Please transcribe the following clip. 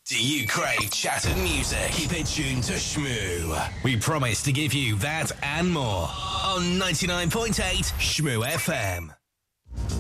Do you crave chattered music? Keep it tuned to Shmoo. We promise to give you that and more on 99.8 Shmoo FM.